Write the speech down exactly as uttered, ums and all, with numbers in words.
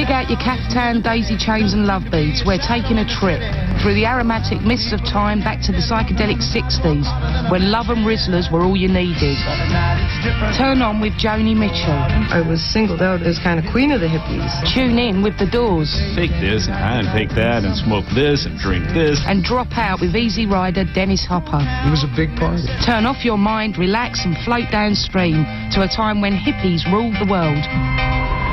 out your caftan, daisy chains and love beads. We're taking a trip through the aromatic mists of time back to the psychedelic sixties, when love and Rizzlers were all you needed. Turn on with Joni Mitchell. I was singled out as kind of queen of the hippies. Tune in with The Doors. Take this and take that and smoke this and drink this. And drop out with Easy Rider Dennis Hopper. It was a big party. Turn off your mind, relax and float downstream to a time when hippies ruled the world.